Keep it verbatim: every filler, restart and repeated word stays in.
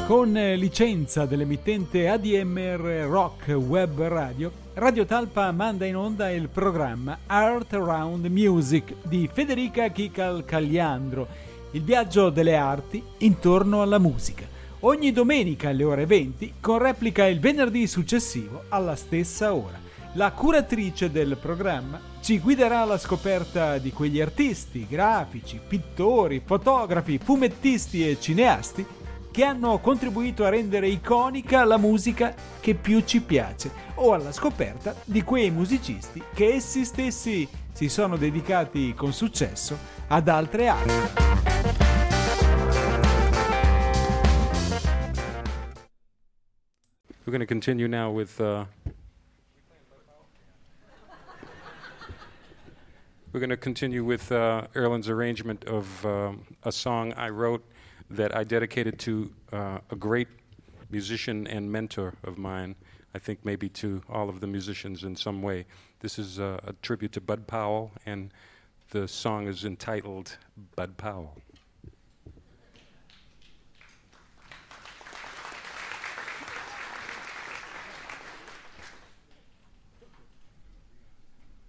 Con licenza dell'emittente A D M R Rock Web Radio, Radio Talpa manda in onda il programma Art Around Music di Federica Chical Cagliandro, il viaggio delle arti intorno alla musica. Ogni domenica alle ore venti, con replica il venerdì successivo alla stessa ora. La curatrice del programma ci guiderà alla scoperta di quegli artisti, grafici, pittori, fotografi, fumettisti e cineasti che hanno contribuito a rendere iconica la musica che più ci piace, o alla scoperta di quei musicisti che essi stessi si sono dedicati con successo ad altre arti. We're going to continue now with uh, we're going to continue with uh, Erlen's arrangement of um, a song I wrote that I dedicated to uh, a great musician and mentor of mine. I think maybe to all of the musicians in some way. This is uh, a tribute to Bud Powell, and the song is entitled Bud Powell.